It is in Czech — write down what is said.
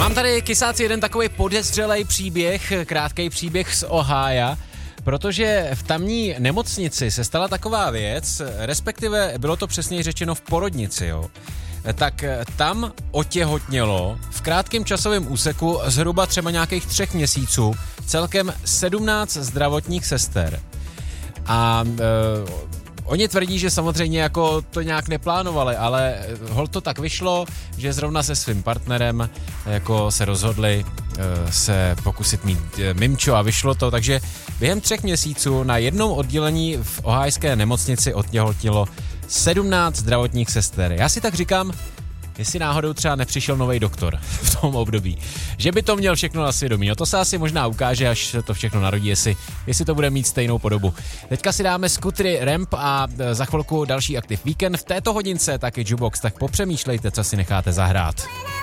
Mám tady, kysáci, jeden takový podezřelej příběh, krátký příběh z Ohája, protože v tamní nemocnici se stala taková věc, respektive bylo to přesněji řečeno v porodnici, jo. Tak tam otěhotnělo v krátkém časovém úseku zhruba třeba nějakých 3 měsíců celkem 17 zdravotních sester. A oni tvrdí, že samozřejmě jako to nějak neplánovali, ale hol to tak vyšlo, že zrovna se svým partnerem jako se rozhodli se pokusit mít mimčo a vyšlo to, takže během 3 měsíců na jednom oddělení v ohajské nemocnici otěhotnilo 17 zdravotních sester. Já si tak říkám, jestli náhodou třeba nepřišel nový doktor v tom období, že by to měl všechno na svědomí. No to se asi možná ukáže, až se to všechno narodí, jestli to bude mít stejnou podobu. Teďka si dáme Skutry Ramp a za chvilku další Aktiv Víkend. V této hodince taky Jukebox, tak popřemýšlejte, co si necháte zahrát.